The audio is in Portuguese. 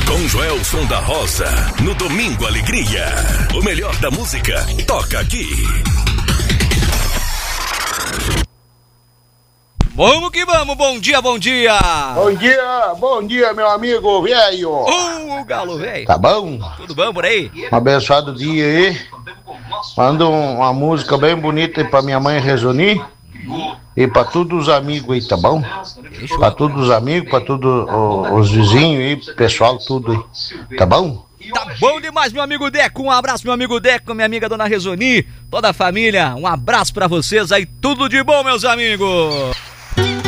Com Joelson da Rosa, no Domingo Alegria. O melhor da música toca aqui. Vamos que vamos, bom dia, bom dia! Bom dia, meu amigo velho! O galo velho! Tá bom? Tudo bom por aí? Um abençoado dia aí. Manda uma música bem bonita aí pra minha mãe Resoni e pra todos os amigos aí, tá bom? Pra todos os amigos, pra todos os vizinhos aí, pessoal, tudo aí, tá bom? Tá bom demais, meu amigo Deco. Um abraço, meu amigo Deco, minha amiga Dona Resoni, toda a família. Um abraço pra vocês aí, tudo de bom, meus amigos.